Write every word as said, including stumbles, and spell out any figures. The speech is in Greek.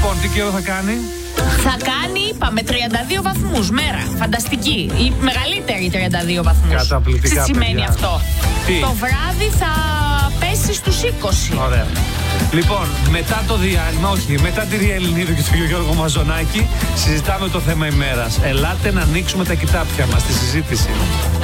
Λοιπόν, τι καιρό θα κάνει? Θα κάνει, είπαμε, τριάντα δύο βαθμούς μέρα. Φανταστική. Η μεγαλύτερη τριάντα δύο βαθμούς. Καταπληκτικά. Τι σημαίνει παιδιά. αυτό? Τι? Το βράδυ θα πέσει στους είκοσι. Ωραία. Λοιπόν, μετά το διάλειμμα, όχι, μετά τη Ρία Ελληνίδου και τον Γιώργο Μαζονάκη, συζητάμε το θέμα ημέρας. Ελάτε να ανοίξουμε τα κοιτάπια μας στη συζήτηση.